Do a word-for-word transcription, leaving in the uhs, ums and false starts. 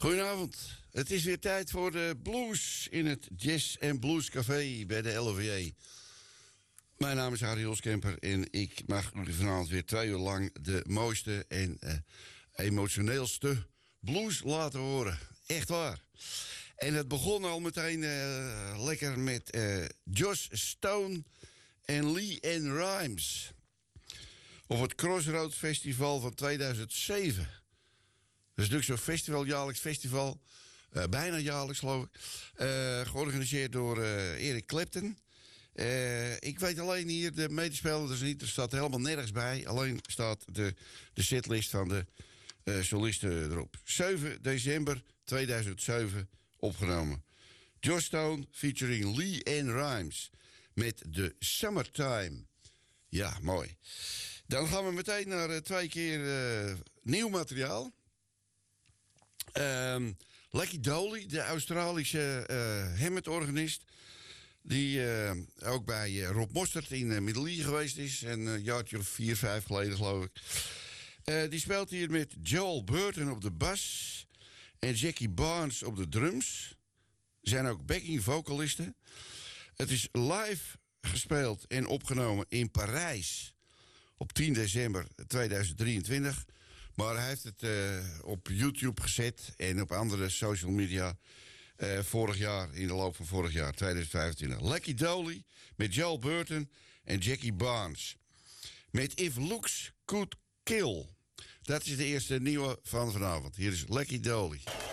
Goedenavond. Het is weer tijd voor de blues in het Jazz en Blues Café bij de L O V J. Mijn naam is Harry Oskemper en ik mag u vanavond weer twee uur lang de mooiste en uh, emotioneelste blues laten horen. Echt waar. En het begon al meteen uh, lekker met uh, Joss Stone en Lee Ann Rimes op het Crossroads Festival van tweeduizend zeven. Dat is natuurlijk zo'n festival, jaarlijks festival. Uh, bijna jaarlijks, geloof ik. Uh, georganiseerd door uh, Eric Clapton. Uh, ik weet alleen hier de medespelers niet. Er staat helemaal nergens bij. Alleen staat de, de setlist van de uh, solisten erop. zeven december tweeduizend zeven opgenomen. Joss Stone featuring Lee Ann Rimes. Met The Summertime. Ja, mooi. Dan gaan we meteen naar uh, twee keer uh, nieuw materiaal. Um, Lucky Dolly, de Australische uh, Hammond-organist, die uh, ook bij uh, Rob Mostert in uh, Middelie geweest is, en een uh, jaartje of vier, vijf geleden, geloof ik. Uh, die speelt hier met Joel Burton op de bas en Jackie Barnes op de drums. Er zijn ook backing vocalisten. Het is live gespeeld en opgenomen in Parijs op tien december tweeduizend drieëntwintig. Maar hij heeft het uh, op YouTube gezet en op andere social media uh, vorig jaar, in de loop van vorig jaar, tweeduizend vijfentwintig. Lucky Dolly met Joel Burton en Jackie Barnes. Met If Looks Could Kill. Dat is de eerste nieuwe van vanavond. Hier is Lucky Dolly.